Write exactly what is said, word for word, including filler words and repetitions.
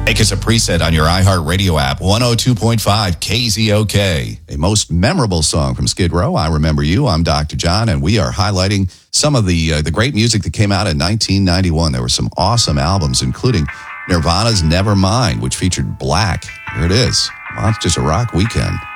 Make us a preset on your iHeartRadio app, one oh two point five K Z O K. A most memorable song from Skid Row, I Remember You. I'm Doctor John, and we are highlighting some of the uh, the great music that came out in nineteen ninety-one. There were some awesome albums, including Nirvana's Nevermind, which featured Black. Here it is. Well, it's just a rock weekend.